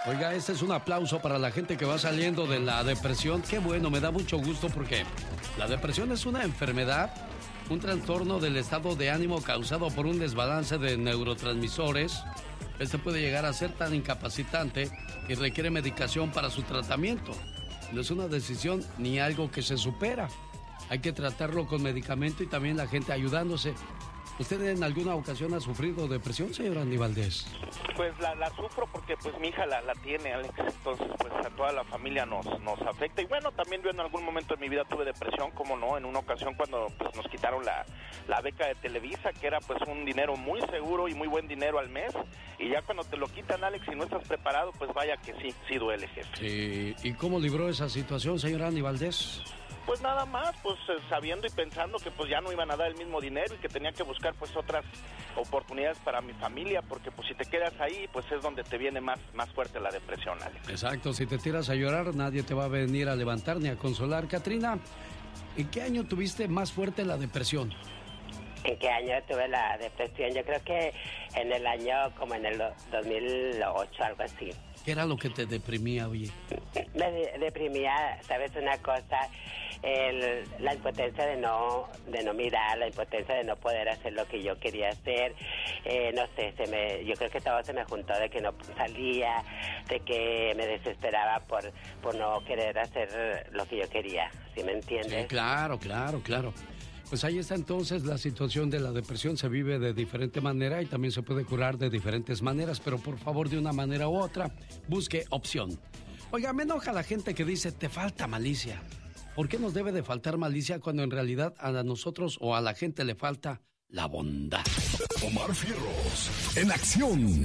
Oiga, este es un aplauso para la gente que va saliendo de la depresión. Qué bueno, me da mucho gusto porque la depresión es una enfermedad, un trastorno del estado de ánimo causado por un desbalance de neurotransmisores. Este puede llegar a ser tan incapacitante y requiere medicación para su tratamiento. No es una decisión ni algo que se supera. Hay que tratarlo con medicamento y también la gente ayudándose. ¿Usted en alguna ocasión ha sufrido depresión, señor Andy Valdés? Pues la sufro porque pues mi hija la tiene, Alex. Entonces pues a toda la familia nos afecta. Y bueno, también yo en algún momento de mi vida tuve depresión, como no, en una ocasión cuando pues nos quitaron la beca de Televisa, que era pues un dinero muy seguro y muy buen dinero al mes. Y ya cuando te lo quitan, Alex, y no estás preparado, pues vaya que sí duele, jefe. Sí. ¿Y cómo libró esa situación, señor Andy Valdés? Pues nada más, pues sabiendo y pensando que pues ya no iban a dar el mismo dinero y que tenía que buscar pues otras oportunidades para mi familia, porque pues si te quedas ahí, pues es donde te viene más fuerte la depresión, Alex. Exacto, si te tiras a llorar, nadie te va a venir a levantar ni a consolar. Catrina, ¿en qué año tuviste más fuerte la depresión? ¿En qué año tuve la depresión? Yo creo que en el año como en el 2008, algo así. ¿Qué era lo que te deprimía, oye? Me deprimía, ¿sabes una cosa? La impotencia de no mirar, la impotencia de no poder hacer lo que yo quería hacer. No sé, yo creo que todo se me juntó, de que no salía, de que me desesperaba por no querer hacer lo que yo quería, ¿sí me entiendes? Sí, claro. Pues ahí está entonces la situación de la depresión. Se vive de diferente manera y también se puede curar de diferentes maneras, pero por favor, de una manera u otra, busque opción. Oiga, me enoja la gente que dice, te falta malicia. ¿Por qué nos debe de faltar malicia cuando en realidad a nosotros o a la gente le falta la bondad? Omar Fierros, en acción.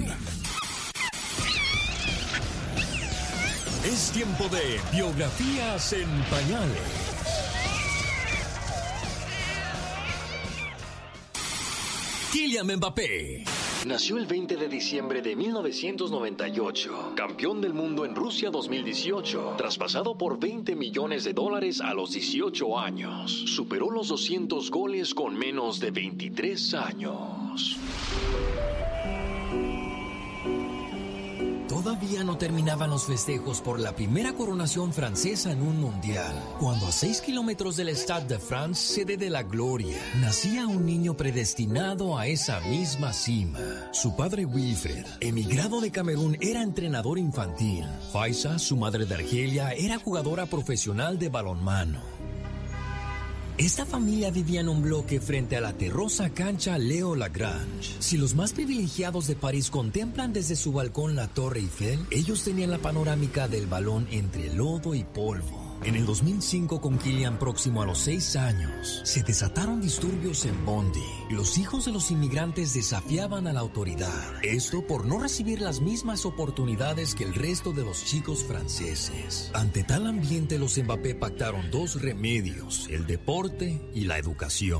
Es tiempo de biografías en pañales. Kylian Mbappé nació el 20 de diciembre de 1998, campeón del mundo en Rusia 2018, traspasado por $20 millones a los 18 años. Superó los 200 goles con menos de 23 años. Todavía no terminaban los festejos por la primera coronación francesa en un mundial, cuando a 6 kilómetros del Stade de France, sede de la gloria, nacía un niño predestinado a esa misma cima. Su padre Wilfred, emigrado de Camerún, era entrenador infantil. Faisa, su madre de Argelia, era jugadora profesional de balonmano. Esta familia vivía en un bloque frente a la terrosa cancha Leo Lagrange. Si los más privilegiados de París contemplan desde su balcón la Torre Eiffel, ellos tenían la panorámica del balón entre lodo y polvo. En el 2005, con Kylian próximo a los 6 años, se desataron disturbios en Bondy. Los hijos de los inmigrantes desafiaban a la autoridad. Esto por no recibir las mismas oportunidades que el resto de los chicos franceses. Ante tal ambiente, los Mbappé pactaron 2 remedios: el deporte y la educación.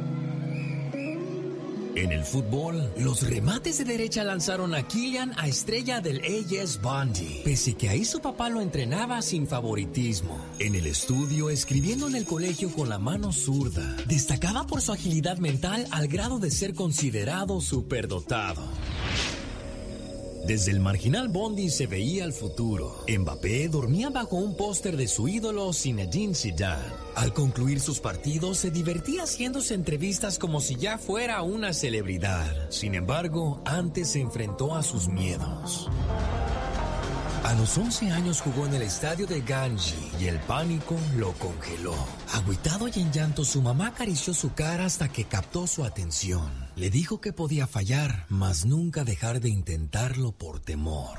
En el fútbol, los remates de derecha lanzaron a Kylian a estrella del AS Bondy, pese que ahí su papá lo entrenaba sin favoritismo. En el estudio, escribiendo en el colegio con la mano zurda, destacaba por su agilidad mental al grado de ser considerado superdotado. Desde el marginal Bondy se veía el futuro. Mbappé dormía bajo un póster de su ídolo Zinedine Zidane. Al concluir sus partidos, se divertía haciéndose entrevistas como si ya fuera una celebridad. Sin embargo, antes se enfrentó a sus miedos. A los 11 años jugó en el estadio de Ganji y el pánico lo congeló. Agüitado y en llanto, su mamá acarició su cara hasta que captó su atención. Le dijo que podía fallar, mas nunca dejar de intentarlo por temor.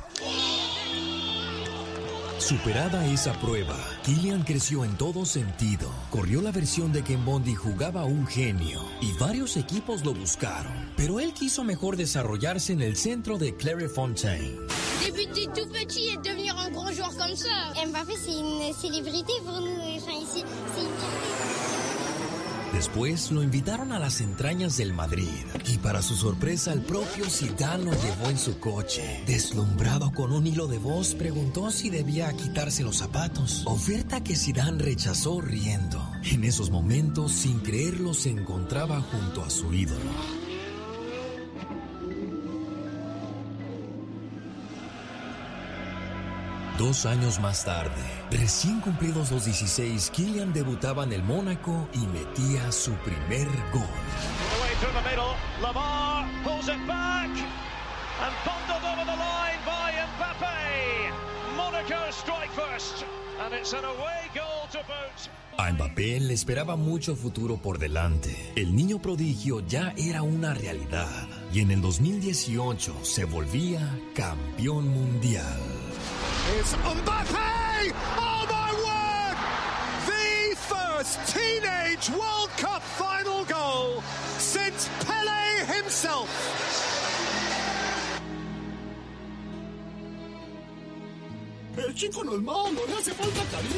Superada esa prueba, Kylian creció en todo sentido. Corrió la versión de que en Bondy jugaba un genio y varios equipos lo buscaron. Pero él quiso mejor desarrollarse en el centro de Clairefontaine. Débuter tout petit et devenir un grand joueur comme ça. Mbappé, c'est une célébrité pour nous. Enfin, ici, c'est une fierté. Después lo invitaron a las entrañas del Madrid y para su sorpresa el propio Zidane lo llevó en su coche. Deslumbrado con un hilo de voz, preguntó si debía quitarse los zapatos, oferta que Zidane rechazó riendo. En esos momentos, sin creerlo, se encontraba junto a su ídolo. 2 años más tarde, recién cumplidos los 16, Kylian debutaba en el Mónaco y metía su primer gol. Away through the middle, Lamar pulls it back and bundled over the line by Mbappé. Monaco strike first and it's an away goal to boot. A Mbappé le esperaba mucho futuro por delante. El niño prodigio ya era una realidad y en el 2018 se volvía campeón mundial. It's Mbappé! Oh my word! The first teenage World Cup final goal since Pelé himself. El chico no es malo, le hace falta cariño.